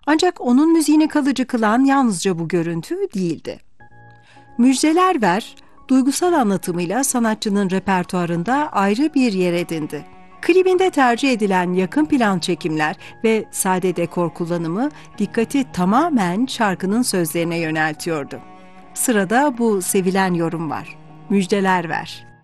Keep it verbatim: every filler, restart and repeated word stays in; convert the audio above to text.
Ancak onun müziğini kalıcı kılan yalnızca bu görüntü değildi. Müjdeler Ver, duygusal anlatımıyla sanatçının repertuarında ayrı bir yer edindi. Klibinde tercih edilen yakın plan çekimler ve sade dekor kullanımı dikkati tamamen şarkının sözlerine yöneltiyordu. Sırada bu sevilen yorum var. Müjdeler ver.